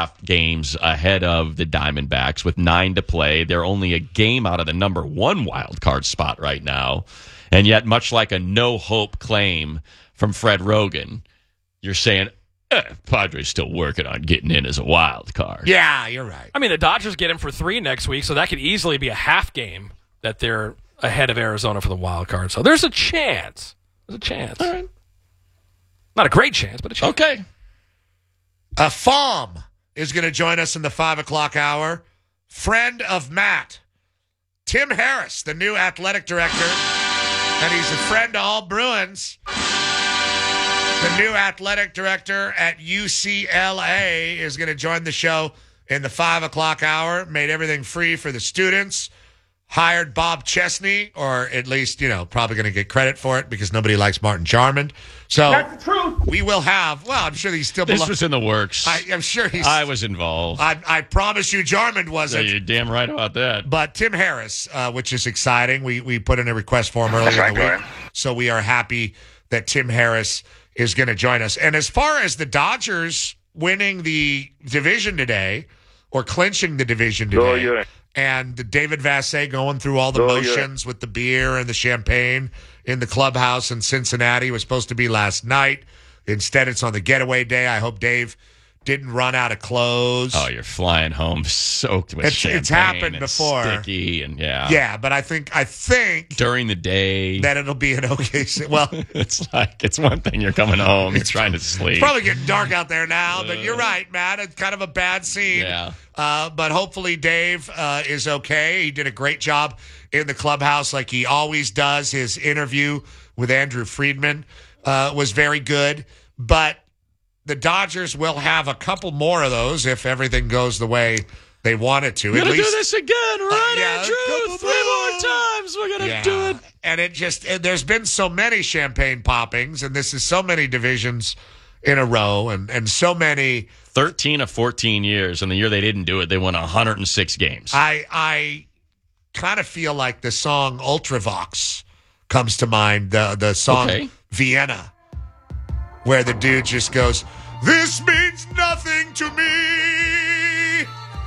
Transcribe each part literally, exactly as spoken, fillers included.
half games ahead of the Diamondbacks with nine to play. They're only a game out of the number one wild card spot right now. And yet, much like a no-hope claim from Fred Rogan, you're saying, eh, Padres still working on getting in as a wild card. Yeah, you're right. I mean, the Dodgers get him for three next week, so that could easily be a half game that they're ahead of Arizona for the wild card. So there's a chance. There's a chance. All right. Not a great chance, but a chance. Okay. A F O M is going to join us in the five o'clock hour. Friend of Matt, Tim Harris, the new athletic director, and he's a friend to all Bruins. The new athletic director at U C L A is going to join the show in the five o'clock hour. Made everything free for the students. Hired Bob Chesney, or at least, you know, probably going to get credit for it because nobody likes Martin Jarmond. So That's the truth. We will have, well, I'm sure he's still This belo- was in the works. I, I'm sure he's. I was involved. I, I promise you Jarmond So wasn't. you're damn right about that. But Tim Harris, uh, which is exciting. We we put in a request for him earlier That's in the right, week. So we are happy that Tim Harris is going to join us. And as far as the Dodgers winning the division today, or clinching the division Go today, Ewing. and the David Vassegh going through all the Go motions with the beer and the champagne in the clubhouse in Cincinnati. It was supposed to be last night. Instead, it's on the getaway day. I hope Dave didn't run out of clothes. Oh, you're flying home soaked with It's- champagne. it's happened and before. Sticky and yeah. Yeah, but I think I think During the day. that it'll be an okay. se- Well, It's like, it's one thing you're coming home, you're trying to sleep. it's probably getting dark out there now, but you're right, Matt. It's kind of a bad scene. Yeah. Uh, but hopefully Dave uh, is okay. He did a great job in the clubhouse like he always does. His interview with Andrew Friedman uh, was very good. But the Dodgers will have a couple more of those if everything goes the way they want it to. We're At going to least do this again, right, Uh, yeah, a Andrew? couple Three more. more times. We're going to Yeah. do it. And it just, and there's been so many champagne poppings, and this is so many divisions in a row, and, and so many. thirteen of fourteen years, and the year they didn't do it, they won one hundred six games. I I kind of feel like the song Ultravox comes to mind, the, the song Okay. Vienna, where the dude just goes, "This means nothing to me."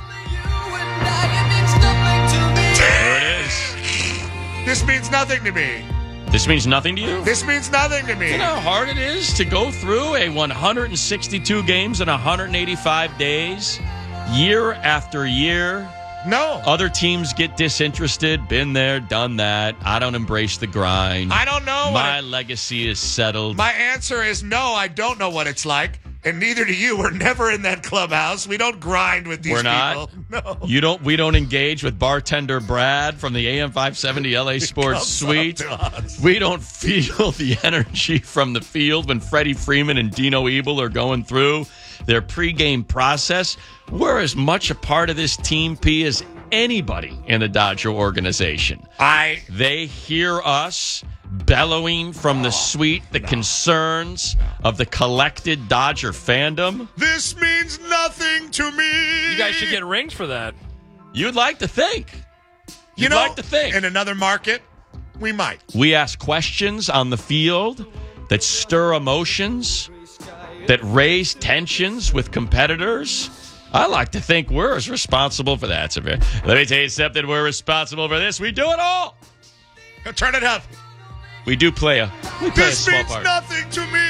There it is. This means nothing to me. This means nothing to you? This means nothing to me. You know how hard it is to go through a one hundred sixty-two games in one hundred eighty-five days, year after year? No. Other teams get disinterested. Been there, done that. I don't embrace the grind. I don't know. what My it- legacy is settled. My answer is no, I don't know what it's like. And neither do you. We're never in that clubhouse. We don't grind with these We're not. people. No. You don't. We don't engage with bartender Brad from the A M five seventy L A Sports comes Suite. up to us. We don't feel the energy from the field when Freddie Freeman and Dino Ebel are going through their pregame process. We're as much a part of this team, P, as anybody in the Dodger organization. I They hear us bellowing from the suite the concerns of the collected Dodger fandom. This means nothing to me. You guys should get rings for that. You'd like to think. You You'd know, like to think. in another market, we might. We ask questions on the field that stir emotions, that raise tensions with competitors. I like to think we're as responsible for that. Severe. Let me tell you something. We're responsible for this. We do it all. Now turn it up. We do play a, we play a This small means part. nothing to me.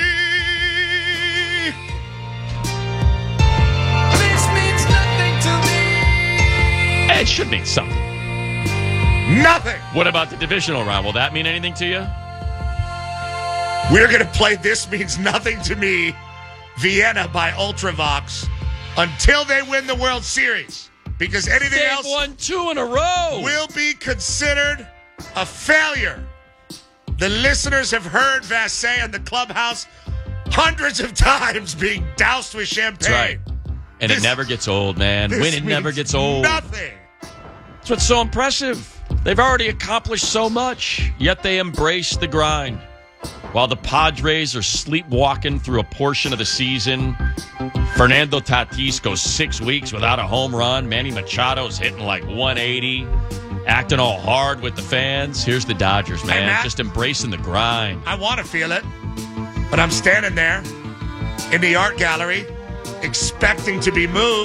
This means nothing to me. It should mean something. Nothing. What about the divisional round? Will that mean anything to you? We're going to play This Means Nothing to Me, Vienna by Ultravox, until they win the World Series. Because anything They've else won two in a row. will be considered a failure. The listeners have heard Vassegh in the clubhouse hundreds of times being doused with champagne. That's right. And This- it never gets old, man. This Winning never means gets old. Nothing. That's what's so impressive. They've already accomplished so much, yet they embrace the grind. While the Padres are sleepwalking through a portion of the season, Fernando Tatis goes six weeks without a home run. Manny Machado's hitting like one eighty, acting all hard with the fans. Here's the Dodgers, man, Hey, Matt. just embracing the grind. I want to feel it, but I'm standing there in the art gallery expecting to be moved.